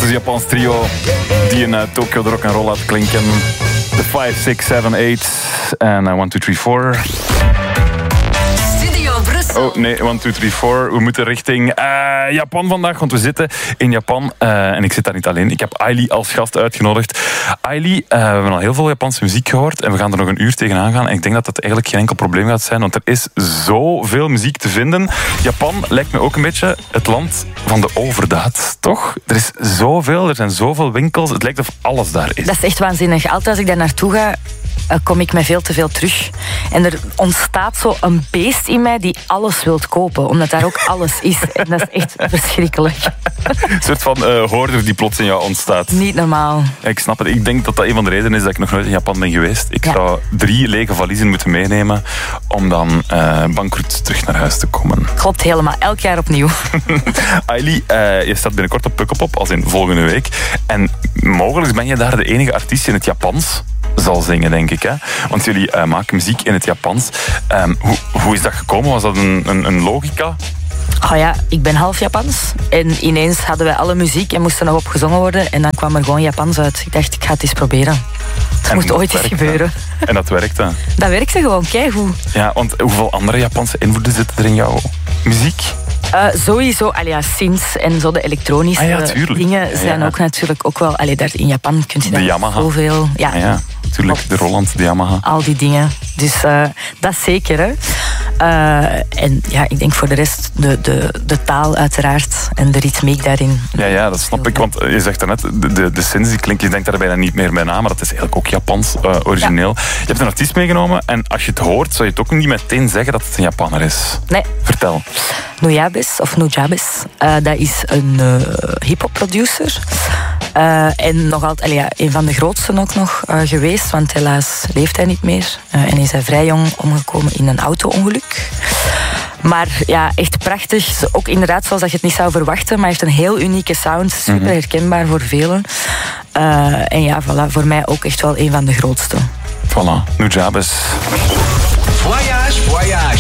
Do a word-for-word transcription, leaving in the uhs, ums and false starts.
een Japans trio die in uh, Tokyo de rock'n'roll laat klinken. De vijf, zes, zeven, acht en uh, one, two, three, four. Oh nee, one, two, three, four. We moeten richting uh, Japan vandaag, want we zitten in Japan. Uh, en ik zit daar niet alleen. Ik heb Ailey als gast uitgenodigd. Ailey, uh, we hebben al heel veel Japanse muziek gehoord. En we gaan er nog een uur tegenaan gaan. En ik denk dat dat eigenlijk geen enkel probleem gaat zijn. Want er is zoveel muziek te vinden. Japan lijkt me ook een beetje het land van de overdaad, toch? Er is zoveel, er zijn zoveel winkels. Het lijkt of alles daar is. Dat is echt waanzinnig. Altijd als ik daar naartoe ga, kom ik met veel te veel terug. En er ontstaat zo een beest in mij die alles wilt kopen, omdat daar ook alles is. En dat is echt verschrikkelijk. Een soort van uh, hoorder die plots in jou ontstaat. Niet normaal. Ja, ik snap het. Ik denk dat dat een van de redenen is dat ik nog nooit in Japan ben geweest. Ik ja. zou drie lege valiezen moeten meenemen om dan uh, bankroet terug naar huis te komen. Klopt helemaal. Elk jaar opnieuw. Ailey, uh, je staat binnenkort op Pukkelpop, als in volgende week. En mogelijk ben je daar de enige artiest in het Japans zal zingen, denk ik. Hè? Want jullie uh, maken muziek in het Japans. Um, hoe, hoe is dat gekomen? Was dat een, een, een logica? Oh ja, ik ben half Japans. En ineens hadden wij alle muziek en moest er nog op gezongen worden. En dan kwam er gewoon Japans uit. Ik dacht, ik ga het eens proberen. Het moet ooit eens gebeuren. En dat werkte? Dat werkte gewoon keigoed. Ja, want hoeveel andere Japanse invloeden zitten er in jouw muziek? Uh, sowieso, allee, ja, synths en zo de elektronische ah, ja, dingen zijn ja, ja. ook natuurlijk ook wel... Allee, daar in Japan kun je daar de Yamaha. Zoveel... Ja, ah, ja, natuurlijk. De Roland, de Yamaha. Al die dingen. Dus uh, dat zeker, hè. Uh, en ja, ik denk voor de rest de, de, de taal uiteraard en de ritmiek daarin. Ja, ja, dat snap ik. Want je zegt daarnet, de, de, de synths die klinken, je denkt daar bijna niet meer bij na, maar dat is eigenlijk ook Japans, uh, origineel. Ja. Je hebt een artiest meegenomen en als je het hoort, zou je het ook niet meteen zeggen dat het een Japanner is. Nee. Vertel. Nujabes, of Nujabes, uh, dat is een uh, hip-hop producer. Uh, en nog altijd, allee, ja, een van de grootste ook nog uh, geweest, want helaas leeft hij niet meer. Uh, en is hij vrij jong omgekomen in een auto-ongeluk. Maar ja, echt prachtig. Ook inderdaad zoals dat je het niet zou verwachten, maar hij heeft een heel unieke sound. Super herkenbaar voor velen. Uh, en ja, voilà, voor mij ook echt wel een van de grootste. Voilà, Nujabes. Voyage, voyage.